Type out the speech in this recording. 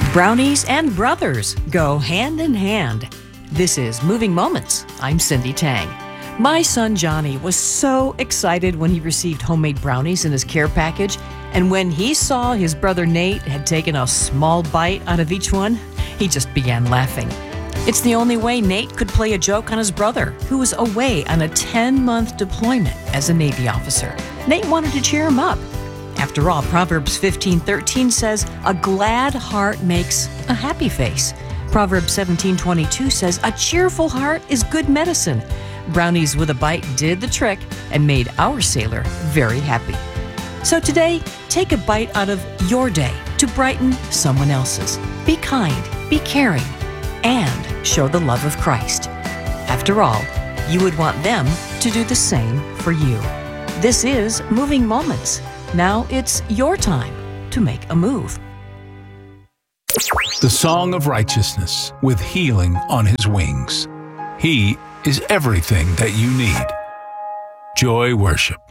Brownies and brothers go hand in hand. This is Moving Moments. I'm Cindy Tang. My son Johnny was so excited when he received homemade brownies in his care package, and when he saw his brother Nate had taken a small bite out of each one, he just began laughing. It's the only way Nate could play a joke on his brother, who was away on a 10-month deployment as a Navy officer. Nate wanted to cheer him up. After all, Proverbs 15:13 says, "A glad heart makes a happy face." Proverbs 17:22 says, "A cheerful heart is good medicine." Brownies with a bite did the trick and made our sailor very happy. So today, take a bite out of your day to brighten someone else's. Be kind, be caring, and show the love of Christ. After all, you would want them to do the same for you. This is Moving Moments. Now it's your time to make a move. The Song of Righteousness, with healing on his wings. He is everything that you need. Joy Worship.